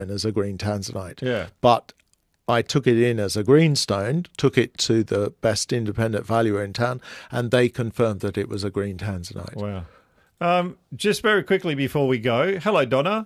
as a green tanzanite. Yeah. But I took it in as a greenstone, took it to the best independent valuer in town, and they confirmed that it was a green tanzanite. Wow. Just very quickly before we go, hello, Donna.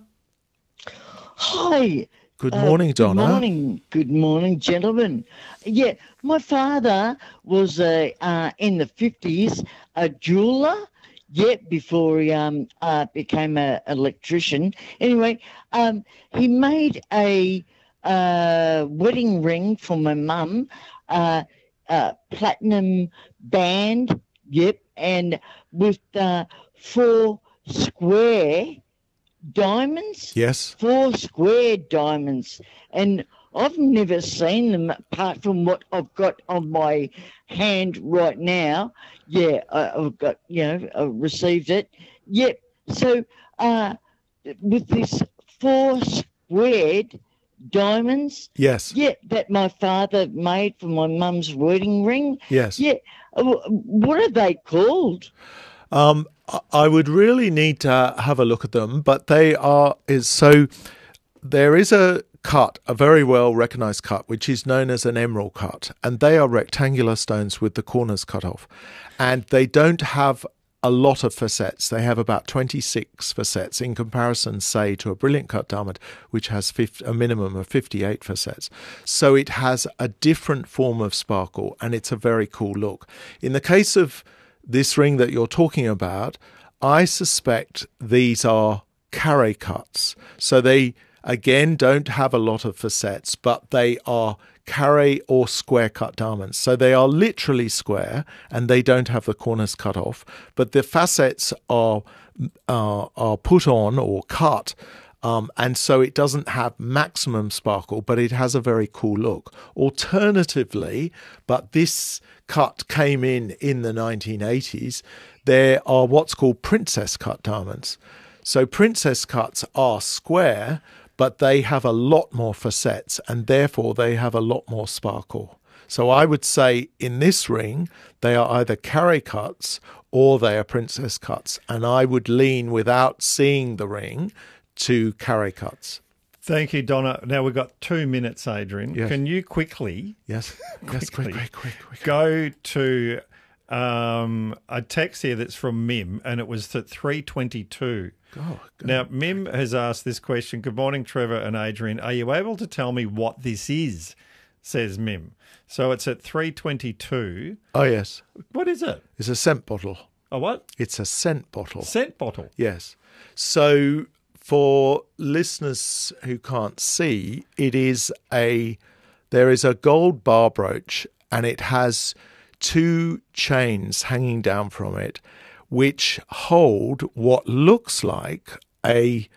Hi. Good morning, Donna. Good morning, gentlemen. Yeah, my father was in the 50s a jeweller. Yeah, before he became an electrician. Anyway, he made a wedding ring for my mum, platinum band. Yep, and with 4 square diamonds. Yes. 4 square diamonds. And I've never seen them apart from what I've got on my hand right now. Yeah, I've got, I received it. Yep. So with this 4 squared diamonds. Yes. Yeah, that my father made for my mum's wedding ring. Yes. Yeah. What are they called? I would really need to have a look at them, but there is a cut, a very well recognised cut, which is known as an emerald cut, and they are rectangular stones with the corners cut off, and they don't have a lot of facets. They have about 26 facets in comparison, say, to a brilliant cut diamond, which has a minimum of 58 facets. So it has a different form of sparkle, and it's a very cool look. In the case of this ring that you're talking about, I suspect these are carré cuts. So they, again, don't have a lot of facets, but they are carré or square cut diamonds. So they are literally square and they don't have the corners cut off, but the facets are put on or cut. And so it doesn't have maximum sparkle, but it has a very cool look. Alternatively, but this cut came in the 1980s, there are what's called princess cut diamonds. So princess cuts are square, but they have a lot more facets and therefore they have a lot more sparkle. So I would say in this ring, they are either carré cuts or they are princess cuts. And I would lean, without seeing the ring, to carré cuts. Thank you, Donna. Now we've got 2 minutes, Adrian. Yes. Can you quickly, quick. go to a text here that's from Mim, and it was at 3:22. Now, Mim has asked this question. Good morning, Trevor and Adrian. Are you able to tell me what this is? Says Mim. So it's at 3:22. Oh, yes. What is it? It's a scent bottle. A what? It's a scent bottle. Scent bottle? Yes. So for listeners who can't see, there is a gold bar brooch and it has 2 chains hanging down from it, which hold what looks like a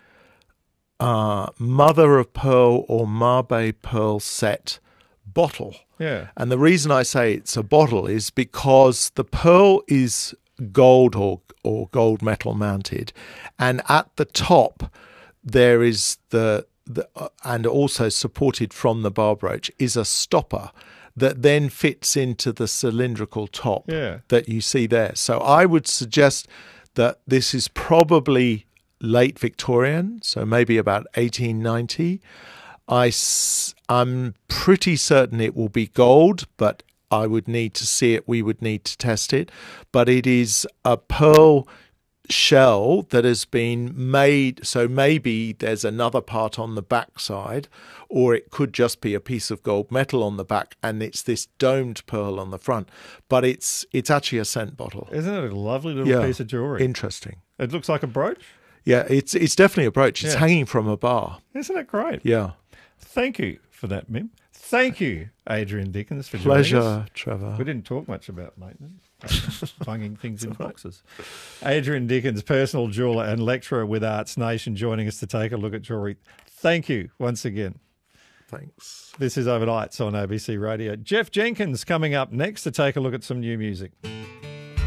mother of pearl or Mabe pearl set bottle. Yeah. And the reason I say it's a bottle is because the pearl is gold or gold metal mounted, and at the top there is and also supported from the bar brooch is a stopper that then fits into the cylindrical top that you see there. So I would suggest that this is probably late Victorian, so maybe about 1890. I'm pretty certain it will be gold, but I would need to see it. We would need to test it. But it is a pearl shell that has been made, so maybe there's another part on the back side, or it could just be a piece of gold metal on the back and it's this domed pearl on the front, but it's actually a scent bottle. Isn't it a lovely little piece of jewellery? Interesting. It looks like a brooch? Yeah, it's definitely a brooch. It's hanging from a bar. Isn't it great? Yeah. Thank you for that, Mim. Thank you, Adrian Dickens, for joining us. Pleasure, Trevor. We didn't talk much about maintenance, bunging things in boxes. Adrian Dickens, personal jeweller and lecturer with Arts Nation, joining us to take a look at jewellery. Thank you once again. Thanks. This is Overnights on ABC Radio. Jeff Jenkins coming up next to take a look at some new music.